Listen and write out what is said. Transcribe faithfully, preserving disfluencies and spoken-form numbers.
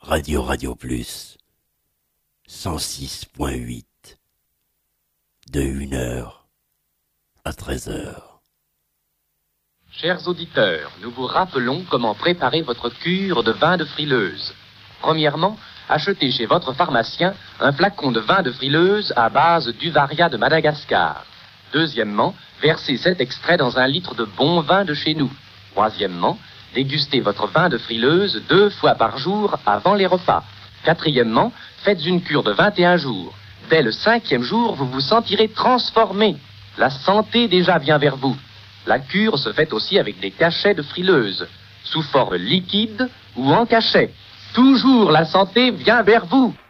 Radio Radio Plus, cent six point huit, de une heure à treize heures. Chers auditeurs, nous vous rappelons comment préparer votre cure de vin de frileuse. Premièrement, achetez chez votre pharmacien un flacon de vin de frileuse à base d'Uvaria de Madagascar. Deuxièmement, versez cet extrait dans un litre de bon vin de chez nous. Troisièmement, dégustez votre vin de frileuse deux fois par jour avant les repas. Quatrièmement, faites une cure de vingt et un jours. Dès le cinquième jour, vous vous sentirez transformé. La santé déjà vient vers vous. La cure se fait aussi avec des cachets de frileuse, sous forme liquide ou en cachet. Toujours la santé vient vers vous.